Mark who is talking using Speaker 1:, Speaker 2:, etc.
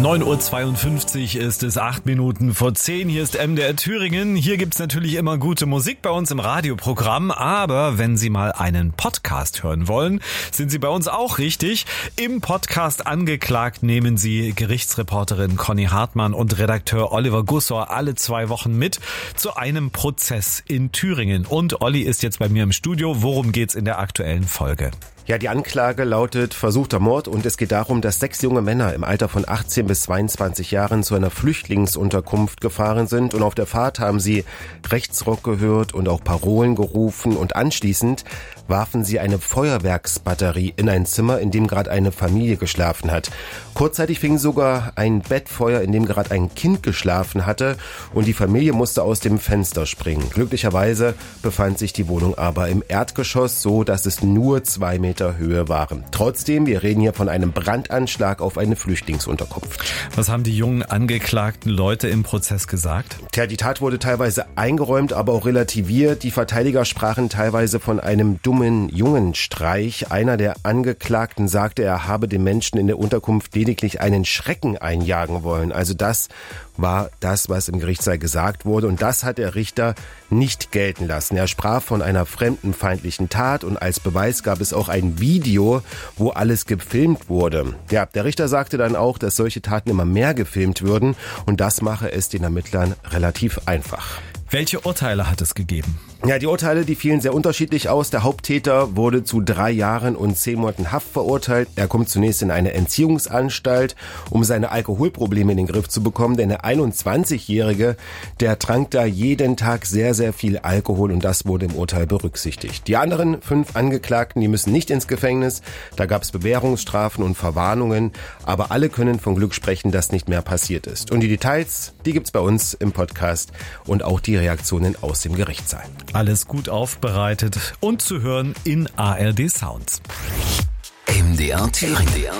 Speaker 1: 9:52 Uhr ist es, 8 Minuten vor 10. Hier ist MDR Thüringen. Hier gibt's natürlich immer gute Musik bei uns im Radioprogramm. Aber wenn Sie mal einen Podcast hören wollen, sind Sie bei uns auch richtig. Im Podcast angeklagt nehmen Sie Gerichtsreporterin Conny Hartmann und Redakteur Oliver Gussor alle 2 Wochen mit zu einem Prozess in Thüringen. Und Olli ist jetzt bei mir im Studio. Worum geht's in der aktuellen Folge?
Speaker 2: Ja, die Anklage lautet versuchter Mord und es geht darum, dass 6 junge Männer im Alter von 18 bis 22 Jahren zu einer Flüchtlingsunterkunft gefahren sind und auf der Fahrt haben sie Rechtsrock gehört und auch Parolen gerufen und anschließend warfen sie eine Feuerwerksbatterie in ein Zimmer, in dem gerade eine Familie geschlafen hat. Kurzzeitig fing sogar ein Bettfeuer, in dem gerade ein Kind geschlafen hatte und die Familie musste aus dem Fenster springen. Glücklicherweise befand sich die Wohnung aber im Erdgeschoss, so dass es nur 2 Meter Höhe waren. Trotzdem, wir reden hier von einem Brandanschlag auf eine Flüchtlingsunterkunft.
Speaker 1: Was haben die jungen angeklagten Leute im Prozess gesagt?
Speaker 2: Tja, die Tat wurde teilweise eingeräumt, aber auch relativiert. Die Verteidiger sprachen teilweise von einem dummen Jungenstreich. Einer der Angeklagten sagte, er habe den Menschen in der Unterkunft lediglich einen Schrecken einjagen wollen. Also das war das, was im Gerichtssaal gesagt wurde. Und das hat der Richter nicht gelten lassen. Er sprach von einer fremdenfeindlichen Tat und als Beweis gab es auch ein Video, wo alles gefilmt wurde. Ja, der Richter sagte dann auch, dass solche Taten immer mehr gefilmt würden und das mache es den Ermittlern relativ einfach.
Speaker 1: Welche Urteile hat es gegeben?
Speaker 2: Ja, die Urteile, die fielen sehr unterschiedlich aus. Der Haupttäter wurde zu 3 Jahren und 10 Monaten Haft verurteilt. Er kommt zunächst in eine Entziehungsanstalt, um seine Alkoholprobleme in den Griff zu bekommen. Denn der 21-Jährige, der trank da jeden Tag sehr, sehr viel Alkohol und das wurde im Urteil berücksichtigt. Die anderen 5 Angeklagten, die müssen nicht ins Gefängnis. Da gab es Bewährungsstrafen und Verwarnungen. Aber alle können von Glück sprechen, dass nicht mehr passiert ist. Und die Details, die gibt's bei uns im Podcast und auch die Reaktionen aus dem Gerichtssaal.
Speaker 1: Alles gut aufbereitet und zu hören in ARD Sounds.
Speaker 3: MDR Thüringen.